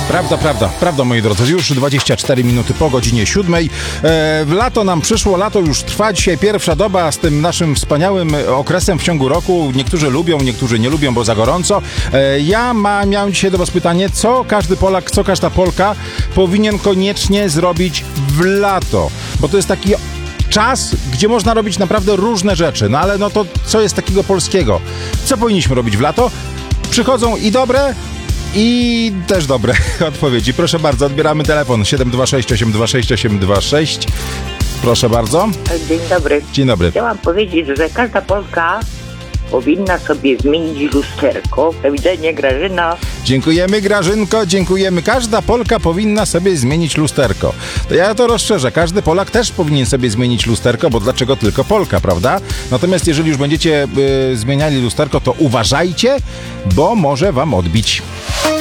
Prawda, moi drodzy. Już 24 minuty po godzinie 7. Lato nam przyszło, lato już trwa. Dzisiaj pierwsza doba z tym naszym wspaniałym okresem w ciągu roku. Niektórzy lubią, niektórzy nie lubią, bo za gorąco. Miałem dzisiaj do was pytanie, co każdy Polak, co każda Polka powinien koniecznie zrobić w lato. Bo to jest taki czas, gdzie można robić naprawdę różne rzeczy. No ale to co jest takiego polskiego? Co powinniśmy robić w lato? Przychodzą i dobre, i też dobre odpowiedzi. Proszę bardzo, odbieramy telefon 726 826 826. Proszę bardzo. Dzień dobry. Dzień dobry. Chciałam powiedzieć, że każda Polka powinna sobie zmienić lusterko. Do widzenia, Grażyna. Dziękujemy, Grażynko, dziękujemy. Każda Polka powinna sobie zmienić lusterko. To ja to rozszerzę. Każdy Polak też powinien sobie zmienić lusterko, bo dlaczego tylko Polka, prawda? Natomiast jeżeli już będziecie zmieniali lusterko, to uważajcie, bo może wam odbić.